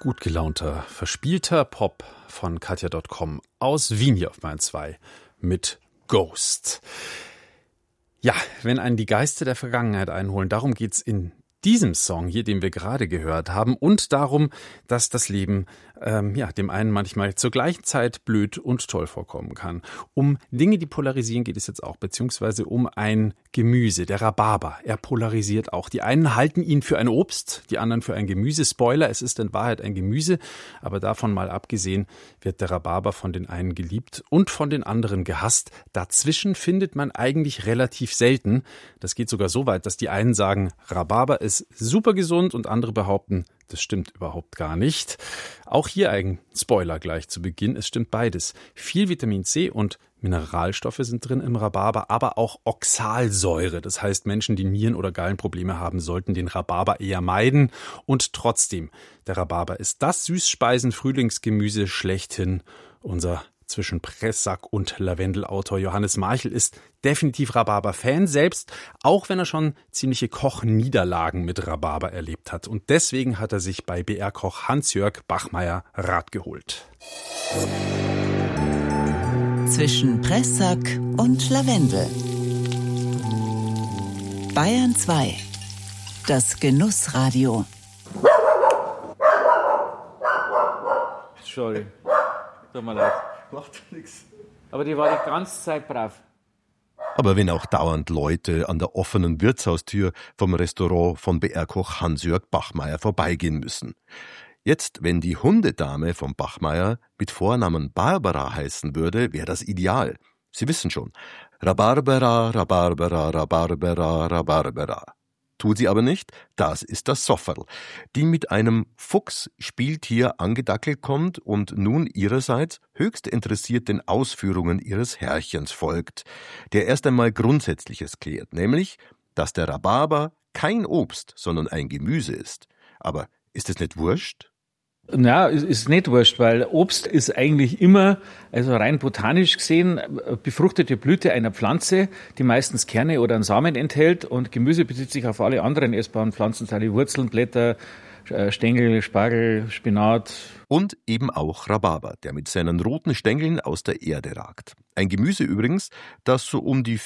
Gut gelaunter, verspielter Pop von Katja.com aus Wien hier auf Bayern 2 mit Ghost. Ja, wenn einen die Geister der Vergangenheit einholen, darum geht's in diesem Song hier, den wir gerade gehört haben, und darum, dass das Leben dem einen manchmal zur gleichen Zeit blöd und toll vorkommen kann. Um Dinge, die polarisieren, geht es jetzt auch, beziehungsweise um ein Gemüse, der Rhabarber. Er polarisiert auch. Die einen halten ihn für ein Obst, die anderen für ein Gemüse. Spoiler, es ist in Wahrheit ein Gemüse, aber davon mal abgesehen wird der Rhabarber von den einen geliebt und von den anderen gehasst. Dazwischen findet man eigentlich relativ selten. Das geht sogar so weit, dass die einen sagen, Rhabarber ist super gesund und andere behaupten, das stimmt überhaupt gar nicht. Auch hier ein Spoiler gleich zu Beginn. Es stimmt beides. Viel Vitamin C und Mineralstoffe sind drin im Rhabarber, aber auch Oxalsäure. Das heißt, Menschen, die Nieren- oder Gallenprobleme haben, sollten den Rhabarber eher meiden. Und trotzdem, der Rhabarber ist das Süßspeisen-Frühlingsgemüse schlechthin. Unser zwischen Pressack und Lavendelautor Johannes Marchel ist definitiv Rhabarber-Fan selbst, auch wenn er schon ziemliche Kochniederlagen mit Rhabarber erlebt hat. Und deswegen hat er sich bei BR-Koch Hans-Jörg Bachmeier Rat geholt. Zwischen Pressack und Lavendel. Bayern 2. Das Genussradio. Sorry, tut mir leid. Macht nichts. Aber die war die ganze Zeit brav. Aber wenn auch dauernd Leute an der offenen Wirtshaustür vom Restaurant von BR-Koch Hans-Jörg Bachmeier vorbeigehen müssen. Jetzt, wenn die Hundedame von Bachmeier mit Vornamen Barbara heißen würde, wäre das ideal. Sie wissen schon. Rhabarbera, Rhabarbera, Rhabarbera, Rhabarbera. Tut sie aber nicht, das ist das Sofferl, die mit einem Fuchs-Spieltier angedackelt kommt und nun ihrerseits höchst interessiert den Ausführungen ihres Herrchens folgt, der erst einmal Grundsätzliches klärt, nämlich, dass der Rhabarber kein Obst, sondern ein Gemüse ist. Aber ist es nicht wurscht? Ja, ist nicht wurscht, weil Obst ist eigentlich immer, also rein botanisch gesehen, befruchtete Blüte einer Pflanze, die meistens Kerne oder einen Samen enthält, und Gemüse bezieht sich auf alle anderen essbaren Pflanzen, sei die Wurzeln, Blätter, Stängel, Spargel, Spinat. Und eben auch Rhabarber, der mit seinen roten Stängeln aus der Erde ragt. Ein Gemüse übrigens, das so um die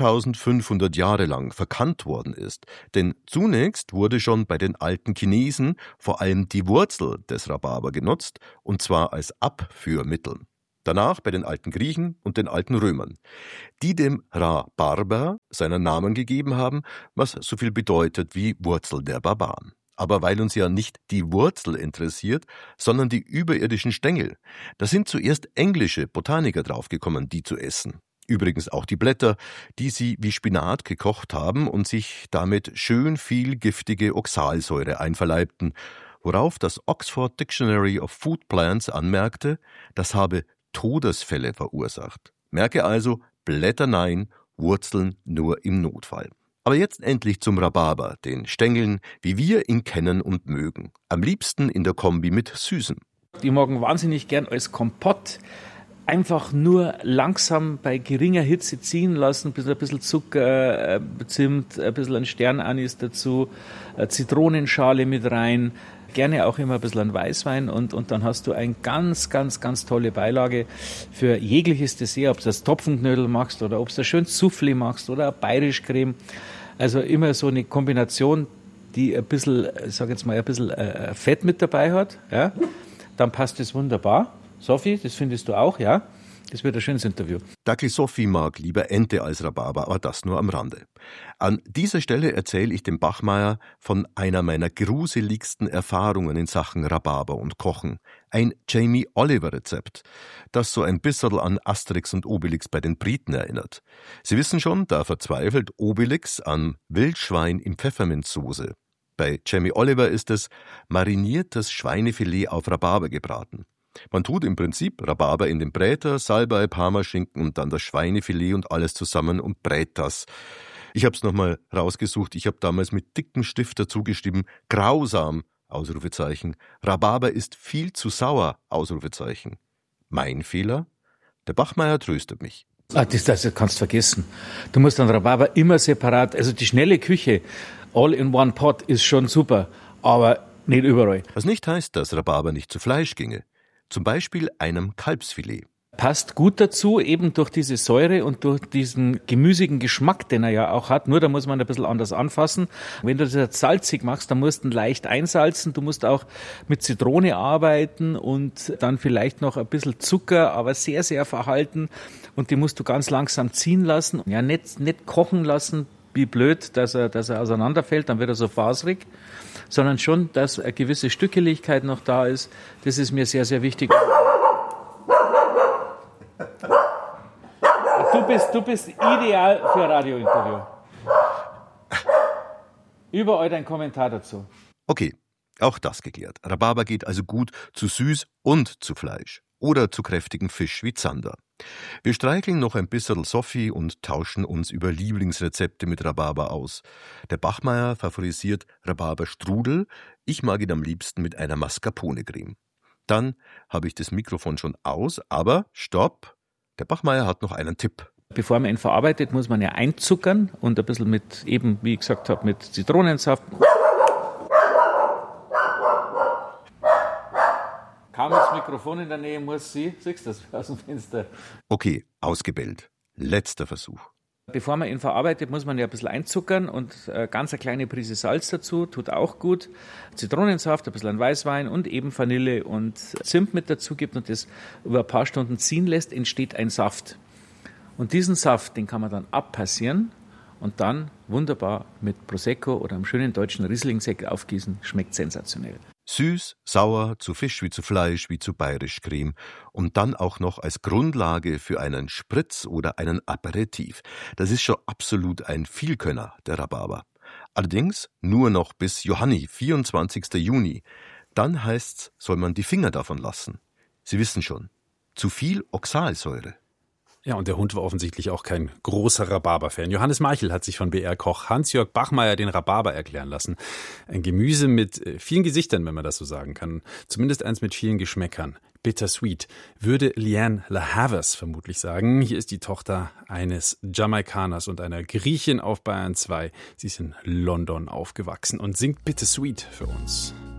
4500 Jahre lang verkannt worden ist. Denn zunächst wurde schon bei den alten Chinesen vor allem die Wurzel des Rhabarber genutzt, und zwar als Abführmittel. Danach bei den alten Griechen und den alten Römern, die dem Rhabarber seinen Namen gegeben haben, was so viel bedeutet wie Wurzel der Barbaren. Aber weil uns ja nicht die Wurzel interessiert, sondern die überirdischen Stängel, da sind zuerst englische Botaniker draufgekommen, die zu essen. Übrigens auch die Blätter, die sie wie Spinat gekocht haben und sich damit schön viel giftige Oxalsäure einverleibten, worauf das Oxford Dictionary of Food Plants anmerkte, das habe Todesfälle verursacht. Merke also, Blätter nein, Wurzeln nur im Notfall. Aber jetzt endlich zum Rhabarber, den Stängeln, wie wir ihn kennen und mögen. Am liebsten in der Kombi mit Süßem. Die mogen wahnsinnig gern als Kompott. Einfach nur langsam bei geringer Hitze ziehen lassen, ein bisschen Zucker, Zimt, ein bisschen ein Sternanis dazu, Zitronenschale mit rein, gerne auch immer ein bisschen ein Weißwein, und dann hast du eine ganz, ganz, ganz tolle Beilage für jegliches Dessert, ob du das Topfenknödel machst oder ob du das schön Soufflé machst oder Bayerischcreme. Also immer so eine Kombination, die ein bisschen, ich sag jetzt mal, ein bisschen Fett mit dabei hat, ja. Dann passt es wunderbar. Sophie, das findest du auch, ja? Das wird ein schönes Interview. Dackel Sophie mag lieber Ente als Rhabarber, aber das nur am Rande. An dieser Stelle erzähle ich dem Bachmeier von einer meiner gruseligsten Erfahrungen in Sachen Rhabarber und Kochen. Ein Jamie Oliver-Rezept, das so ein bisschen an Asterix und Obelix bei den Briten erinnert. Sie wissen schon, da verzweifelt Obelix an Wildschwein in Pfefferminzsoße. Bei Jamie Oliver ist es mariniertes Schweinefilet auf Rhabarber gebraten. Man tut im Prinzip Rhabarber in den Bräter, Salbei, Parmaschinken und dann das Schweinefilet und alles zusammen und brät das. Ich habe es nochmal rausgesucht, ich habe damals mit dickem Stift dazu geschrieben, grausam, Ausrufezeichen. Rhabarber ist viel zu sauer, Ausrufezeichen. Mein Fehler? Der Bachmeier tröstet mich. Das kannst du vergessen. Du musst den Rhabarber immer separat, also die schnelle Küche, all in one pot ist schon super, aber Nicht überall. Was nicht heißt, dass Rhabarber nicht zu Fleisch ginge. Zum Beispiel einem Kalbsfilet. Passt gut dazu, eben durch diese Säure und durch diesen gemüsigen Geschmack, den er ja auch hat. Nur da muss man ein bisschen anders anfassen. Wenn du das jetzt salzig machst, dann musst du ihn leicht einsalzen. Du musst auch mit Zitrone arbeiten und dann vielleicht noch ein bisschen Zucker, aber sehr, sehr verhalten. Und die musst du ganz langsam ziehen lassen. Ja, nicht kochen lassen, wie blöd, dass er auseinanderfällt, dann wird er so faserig. Sondern schon, dass eine gewisse Stückeligkeit noch da ist. Das ist mir sehr, sehr wichtig. Du bist ideal für ein Radiointerview. Überall dein Kommentar dazu. Okay, auch das geklärt. Rhabarber geht also gut zu süß und zu Fleisch. Oder zu kräftigem Fisch wie Zander. Wir streicheln noch ein bisschen Sophie und tauschen uns über Lieblingsrezepte mit Rhabarber aus. Der Bachmeier favorisiert Rhabarberstrudel. Ich mag ihn am liebsten mit einer Mascarpone-Creme. Dann habe ich das Mikrofon schon aus, aber stopp! Der Bachmeier hat noch einen Tipp. Bevor man ihn verarbeitet, muss man ja einzuckern und ein bisschen mit, eben wie ich gesagt habe, mit Zitronensaft. Kaum das Mikrofon in der Nähe muss sie, siehst du das aus dem Fenster. Okay, ausgebellt. Letzter Versuch. Bevor man ihn verarbeitet, muss man ja ein bisschen einzuckern und ganz eine kleine Prise Salz dazu, tut auch gut. Zitronensaft, ein bisschen Weißwein und eben Vanille und Zimt mit dazu gibt und das über ein paar Stunden ziehen lässt, entsteht ein Saft. Und diesen Saft, den kann man dann abpassieren und dann wunderbar mit Prosecco oder einem schönen deutschen Rieslingsekt aufgießen. Schmeckt sensationell. Süß, sauer, zu Fisch wie zu Fleisch wie zu Bayerisch Creme und dann auch noch als Grundlage für einen Spritz oder einen Aperitif. Das ist schon absolut ein Vielkönner, der Rhabarber. Allerdings nur noch bis Johanni, 24. Juni. Dann heißt's, soll man die Finger davon lassen. Sie wissen schon, zu viel Oxalsäure. Ja, und der Hund war offensichtlich auch kein großer Rhabarber-Fan. Johannes Marchel hat sich von BR-Koch Hans-Jörg Bachmeier den Rhabarber erklären lassen. Ein Gemüse mit vielen Gesichtern, wenn man das so sagen kann. Zumindest eins mit vielen Geschmäckern. Bittersweet, würde Leanne La Havas vermutlich sagen. Hier ist die Tochter eines Jamaikaners und einer Griechin auf Bayern 2. Sie ist in London aufgewachsen und singt Bittersweet für uns.